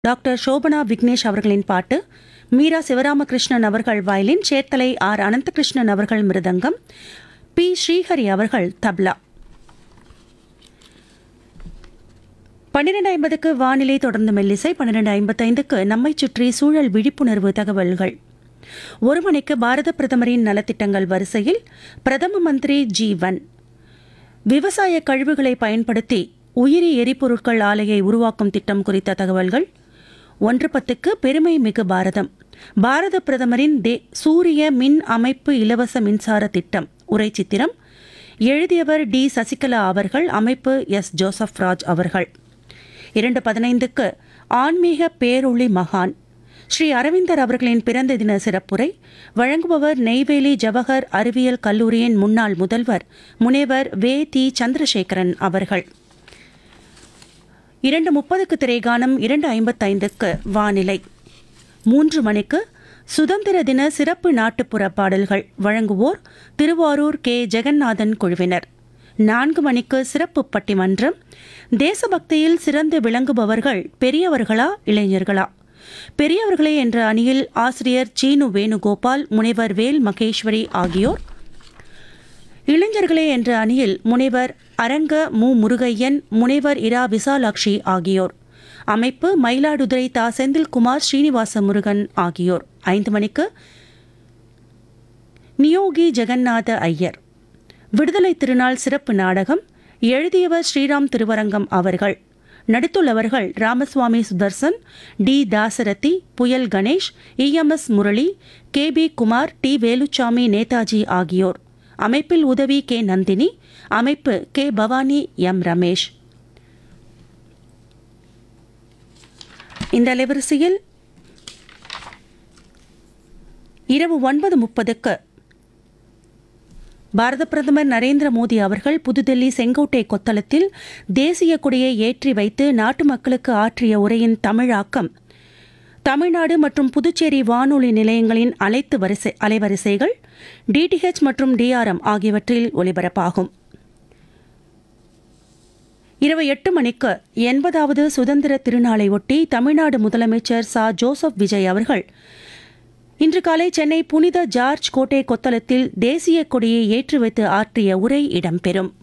Doctor Shobana Vignesh அவர்களின் பாட்டு, மீரா சிவராமகிருஷ்ணன் அவர்கள் வயலின், சேர்த்தலை ஆர் அனந்தகிருஷ்ணன் அவர்கள் மிருதங்கம், பி ஸ்ரீஹரி அவர்கள் தப்லா. 12:50க்கு வானிலை, தொடர்ந்து மெல்லிசை. 12:55க்கு நம்மை சுற்றி சூழல் விழிப்புணர்வு தகவல்கள். 1 மணிக்கு பாரத பிரதமரின் நலத்திட்டங்கள் வரிசையில் பிரதம மந்திரி ஜீவன் விவசாய கழிவுகளை பயன்படுத்தி உயிரி எரிபொருட்கள் ஆலையை உருவாக்கும் திட்டம் குறித்த தகவல்கள். 1:10க்கு பெருமை மிகு பாரதம், பாரத பிரதமரின் சூரிய மின் அமைப்பு இலவச மின்சார திட்டம் உரை சித்திரம். எழுதியவர் டி சசிகலா அவர்கள், அமைப்பு எஸ் ஜோசப் ராஜ் அவர்கள். 2:15க்கு ஆன்மீக பேரொளி மகான் ஸ்ரீ அரவிந்தர் அவர்களின் பிறந்த தின சிறப்புரை வழங்குபவர் நெய்வேலி ஜவஹர் அறிவியல் கல்லூரியின் முன்னாள் முதல்வர் முனைவர் வே தி சந்திரசேகரன் அவர்கள். 2:30க்கு திரைகானம். 2:55க்கு வானிலை. 3 மணிக்கு சுதந்திர தின சிறப்பு நாட்டுப்புற பாடல்கள் வழங்குவோர் திருவாரூர் கே ஜெகநாதன் குழுவினர். 4 மணிக்கு சிறப்பு பட்டிமன்றம். தேசபக்தியில் சிறந்து விளங்குபவர்கள் பெரியவர்களா இளைஞர்களா? பெரியவர்களே என்ற அணியில் ஆசிரியர் சீனு வேணுகோபால், முனைவர் வேல் மகேஸ்வரி ஆகியோர். இளைஞர்களே என்ற அணியில் முனைவர் அரங்க மு முருகையன், முனைவர் இரா விசாலாட்சி ஆகியோர். அமைப்பு மயிலாடுதுறை தா செந்தில்குமார், ஸ்ரீனிவாச முருகன் ஆகியோர். 5 மணிக்கு நியோகி ஜெகநாத ஐயர் விடுதலை திருநாள் சிறப்பு நாடகம். எழுதியவர் ஸ்ரீராம் திருவரங்கம் அவர்கள். நடித்துள்ளவர்கள் ராமசுவாமி சுதர்சன், டி தாசரதி, புயல் Ganesh, EMS Murali, K P Kumar, D Veluchamy, Netaji ஆகியோர். அமைப்பில் உதவி கே நந்தினி, அமைப்பு கே பவானி, எம் ரமேஷ். இந்த அலைவரிசையில் இரவு 9:30க்கு பாரத பிரதமர் நரேந்திர மோடி அவர்கள் புதுதில்லி செங்கோட்டை கொத்தளத்தில் தேசிய கொடியை ஏற்றி வைத்து நாட்டு மக்களுக்கு ஆற்றிய உரையின் தமிழாக்கம் தமிழ்நாடு மற்றும் புதுச்சேரி வானொலி நிலையங்களின் அலைவரிசைகள், டிடிஹெச் மற்றும் டிஆர்எம் ஆகியவற்றில் ஒலிபரப்பாகும். இரவு 8 மணிக்கு 80வது சுதந்திர திருநாளை ஒட்டி தமிழ்நாடு முதலமைச்சர் ச ஜோசப் விஜய் அவர்கள் இன்று காலை சென்னை புனித ஜார்ஜ் கோட்டை கொத்தளத்தில் தேசிய கொடியை ஏற்றி வைத்து ஆற்றிய உரை இடம்பெறும்.